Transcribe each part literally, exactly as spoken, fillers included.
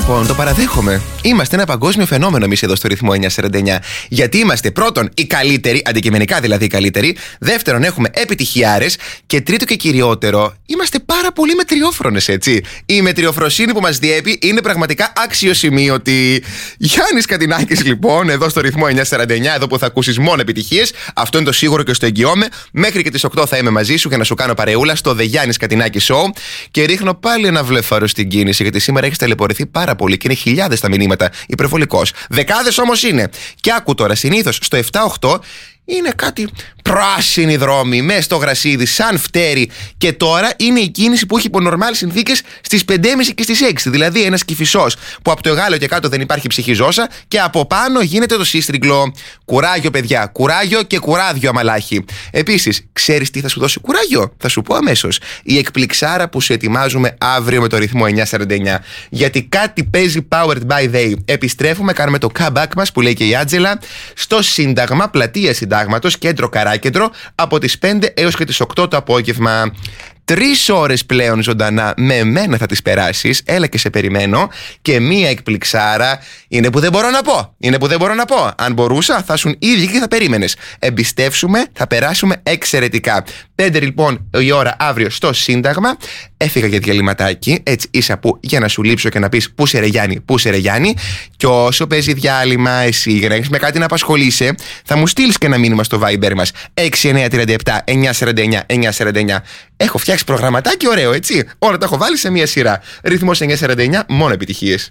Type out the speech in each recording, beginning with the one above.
Λοιπόν, το παραδέχομαι. Είμαστε ένα παγκόσμιο φαινόμενο εμείς εδώ στο ρυθμό εννιακόσια σαράντα εννιά. Γιατί είμαστε πρώτον οι καλύτεροι, αντικειμενικά δηλαδή οι καλύτεροι. Δεύτερον, έχουμε επιτυχιάρες. Και τρίτο και κυριότερο, είμαστε πάρα πολύ μετριόφρονες, έτσι. Η μετριοφροσύνη που μας διέπει είναι πραγματικά αξιοσημείωτη. Γιάννης Κατινάκης, λοιπόν, εδώ στο ρυθμό εννιακόσια σαράντα εννιά, εδώ που θα ακούσεις μόνο επιτυχίες. Αυτό είναι το σίγουρο και στο εγγυώμαι. Μέχρι και τις οκτώ θα είμαι μαζί σου για να σου κάνω παρεούλα στο The Γιάννης Κατινάκη Show. Και ρίχνω πάλι ένα βλεφάρο στην κίνηση, γιατί σήμερα έχεις ταλαιπωρηθεί πάρα πολύ και είναι χιλιάδες τα μηνύματα. Υπερβολικός. Δεκάδες όμως είναι. Και άκου τώρα, συνήθως στο επτά οκτώ είναι κάτι πράσινοι δρόμοι, μέσα στο γρασίδι, σαν φτέρι. Και τώρα είναι η κίνηση που έχει υπό νορμάλ συνθήκες στις πέντε και μισή και στις έξι. Δηλαδή ένας κυφισός που από το Εγάλεο και κάτω δεν υπάρχει ψυχή ζώσα και από πάνω γίνεται το σύστριγγλο. Κουράγιο, παιδιά. Κουράγιο και κουράδιο, αμαλάχη. Επίσης, ξέρεις τι θα σου δώσει κουράγιο? Θα σου πω αμέσως. Η εκπληξάρα που σου ετοιμάζουμε αύριο με το ρυθμό εννιακόσια σαράντα εννιά. Γιατί κάτι παίζει Powered by They. Επιστρέφουμε, κάνουμε το comeback μας που λέει και η Άντζελα στο Σύνταγμα, πλατεία Συντάγματος, κέντρο Καράκεντρο, από τις πέντε έως και τις οκτώ το απόγευμα. Τρεις ώρες πλέον ζωντανά με εμένα θα τις περάσεις. Έλα και σε περιμένω. Και μία εκπληξάρα είναι που δεν μπορώ να πω. Είναι που δεν μπορώ να πω. Αν μπορούσα, θα ήσουν ήδη και θα περίμενες. Εμπιστεύσουμε, θα περάσουμε εξαιρετικά. Πέντε λοιπόν η ώρα αύριο στο Σύνταγμα. Έφυγα για διαλυματάκι, έτσι ίσα που για να σου λείψω και να πεις πού σε ρε Γιάννη, πού σε ρε Γιάννη. Και όσο παίζει διάλειμμα, εσύ για να έχεις με κάτι να απασχολείσαι, θα μου στείλεις και ένα μήνυμα στο Viber μας έξι εννιά τρία επτά εννιακόσια σαράντα εννιά εννιακόσια σαράντα εννιά. Έχω φτιάξει προγραμματάκι ωραίο, έτσι. Όλα τα έχω βάλει σε μία σειρά. Ρυθμός εννιακόσια σαράντα εννιά, μόνο επιτυχίες.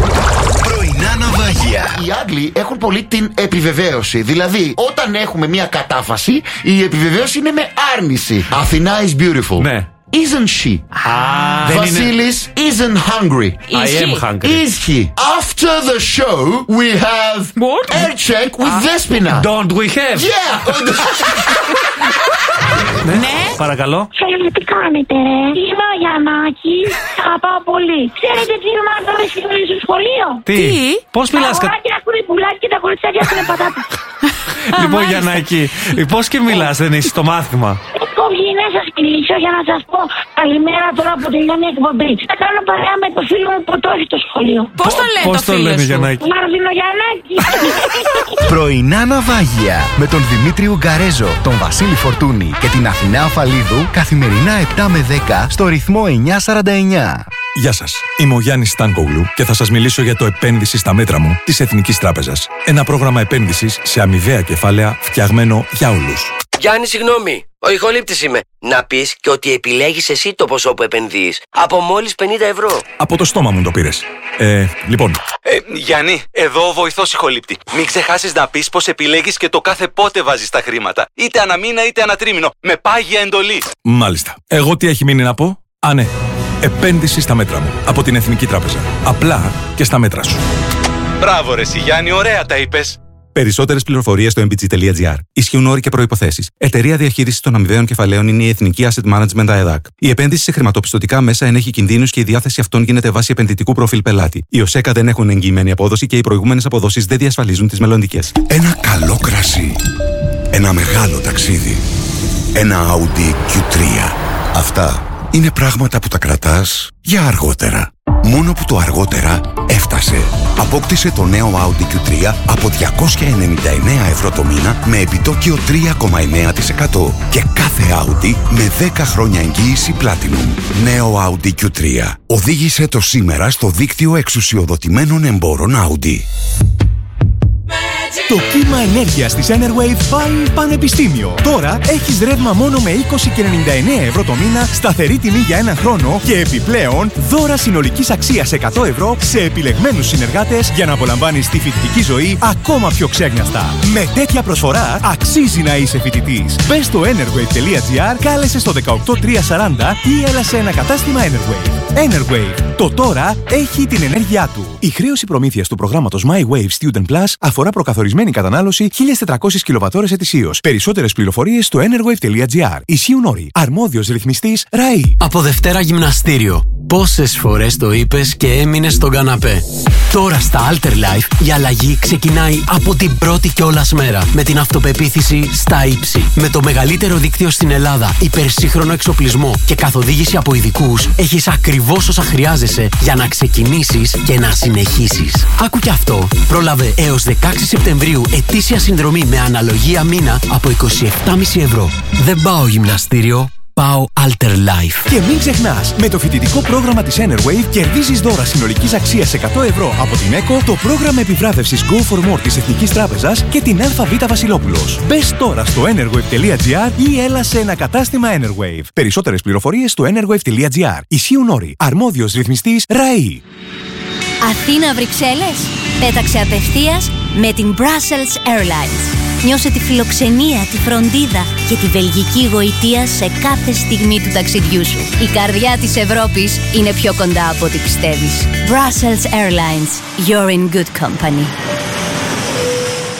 Πρωινά ναυάγια. Οι Άγγλοι έχουν πολύ την επιβεβαίωση. Δηλαδή, όταν έχουμε μία κατάφαση, η επιβεβαίωση είναι με άρνηση. Αθηνά is beautiful. Ναι. Isn't she? Ah, Vasilis isn't hungry. I am hungry. Is he? After the show, we have What? air check with Ah, Despina. Don't we have? Yeah. Ναι. Ναι. Παρακαλώ. Ξέρετε τι κάνετε, ρε? Είμαι ο Γιαννάκης. Αγαπάω πολύ. Ξέρετε τι είμαι να τώρα στο σχολείο? Τι? Πώς Τα μιλάς? κα- αγοράκια έχουν πουλάκι και τα κοριτσάκια έχουν πατάτα. Λοιπόν, Γιαννάκη, πώς και μιλάς, δεν είσαι στο μάθημα? Έχω βγει να σας κλείσω για να σας πω καλημέρα τώρα που τελειώνει η εκπομπή. Θα κάνω παρέα με το φίλο μου που το έχει το σχολείο. Πώς το λένε Πώς το το φίλο λένε, σου? Γιαννάκη? Μάρδινο Γιαννάκη. Πρωινά ναυάγια με τον Δημήτρη Ουγκαρέζο, τον Βασίλη Φορτούνη και την Αθηνά Αφαλίδου καθημερινά επτά με δέκα στο ρυθμό εννιακόσια σαράντα εννιά. Γεια σας, είμαι ο Γιάννης Στάνκογλου και θα σας μιλήσω για το επένδυση στα μέτρα μου της Εθνικής Τράπεζας. Ένα πρόγραμμα επένδυσης σε αμοιβαία κεφάλαια φτιαγμένο για όλους. Γιάννη, συγγνώμη. Ο ηχολήπτης είμαι. Να πεις και ότι επιλέγεις εσύ το ποσό που επενδύεις. Από μόλις πενήντα ευρώ. Από το στόμα μου το πήρες. Ε, λοιπόν, Ε, Γιάννη, εδώ ο βοηθός ηχολήπτη. Μην ξεχάσεις να πεις πως επιλέγεις και το κάθε πότε βάζεις τα χρήματα. Είτε ανά μήνα είτε ανά τρίμηνο. Με πάγια εντολή. μάλιστα. Εγώ τι έχει μείνει να πω? Α, ναι. Επένδυση στα μέτρα μου. Από την Εθνική Τράπεζα. Απλά και στα μέτρα σου. Μπράβο ρε εσύ Γιάννη, ωραία τα είπες. Περισσότερες πληροφορίες στο εμ μπι τζι τελεία τζι άρ. Ισχύουν όροι και προϋποθέσεις. Εταιρεία διαχείρισης των αμοιβαίων κεφαλαίων είναι η Εθνική Asset Management ΑΕΔΑΚ. Η επένδυση σε χρηματοπιστωτικά μέσα ενέχει κινδύνους και η διάθεση αυτών γίνεται βάσει επενδυτικού προφίλ πελάτη. Οι ΟΣΕΚΑ δεν έχουν εγγυημένη απόδοση και οι προηγούμενες αποδόσεις δεν διασφαλίζουν τις μελλοντικές. Ένα καλό κρασί. Ένα μεγάλο ταξίδι. Ένα Audi κιου τρία. Αυτά είναι πράγματα που τα κρατάς για αργότερα. Μόνο που το αργότερα έφτασε. Απόκτησε το νέο Audi κιου τρία από διακόσια ενενήντα εννέα ευρώ το μήνα με επιτόκιο τρία κόμμα εννέα τοις εκατό και κάθε Audi με δέκα χρόνια εγγύηση Platinum. Νέο Audi κιου τρία. Οδήγησε το σήμερα στο δίκτυο εξουσιοδοτημένων εμπόρων Audi. Το κύμα ενέργειας της Enerwave πάει πανεπιστήμιο. Τώρα έχεις ρεύμα μόνο με είκοσι και ενενήντα εννέα ευρώ το μήνα, σταθερή τιμή για έναν χρόνο και επιπλέον δώρα συνολικής αξίας εκατό ευρώ σε επιλεγμένους συνεργάτες για να απολαμβάνεις τη φοιτητική ζωή ακόμα πιο ξέγνιαστα. Με τέτοια προσφορά αξίζει να είσαι φοιτητής. Μπες στο enerwave τελεία τζι άρ, κάλεσε στο δεκαοκτώ τριακόσια σαράντα ή έλα σε ένα κατάστημα Enerwave. Enerwave. Το τώρα έχει την ενέργειά του. Η χρέωση προμήθειας του προγράμματος My Wave Student Plus αφορά προκαθορισμένη κατανάλωση χίλιες τετρακόσιες κιλοβατόρες ετησίως. Περισσότερες πληροφορίες στο enerwave τελεία τζι άρ. Ισχύουν όροι. Αρμόδιος ρυθμιστής ΡΑΗ. Από Δευτέρα γυμναστήριο. Πόσες φορές το είπες και έμεινες στον καναπέ. Τώρα στα Alter Life η αλλαγή ξεκινάει από την πρώτη κιόλας μέρα. Με την αυτοπεποίθηση στα ύψη. Με το μεγαλύτερο δίκτυο στην Ελλάδα, υπερσύγχρονο εξοπλισμό και καθοδήγηση από ειδικούς, έχεις ακριβώς όσα χρειάζεσαι για να ξεκινήσεις και να συνεχίσεις. Άκου κι αυτό. Πρόλαβε έως δεκαέξι Σεπτεμβρίου ετήσια συνδρομή με αναλογία μήνα από είκοσι επτά κόμμα πέντε ευρώ. Δεν πάω γυμναστήριο. Πάω Alter Life. Και μην ξεχνάς, με το φοιτητικό πρόγραμμα της Enerwave κερδίζεις δώρα συνολικής αξίας εκατό ευρώ από την ΕΚΟ, το πρόγραμμα επιβράβευσης Go for More της Εθνικής Τράπεζας και την ΑΒ Βασιλόπουλος. Μπες τώρα στο enerwave.gr ή έλα σε ένα κατάστημα Enerwave. Περισσότερες πληροφορίες στο enerwave.gr. Ισχύουν όροι. Αρμόδιος ρυθμιστής ΡΑΗ. Αθήνα Βρυξέλλες. Πέταξε απευθείας με την Brussels Airlines. Νιώσε τη φιλοξενία, τη φροντίδα και τη βελγική γοητεία σε κάθε στιγμή του ταξιδιού σου. Η καρδιά της Ευρώπης είναι πιο κοντά από ό,τι πιστεύεις. Brussels Airlines. You're in good company.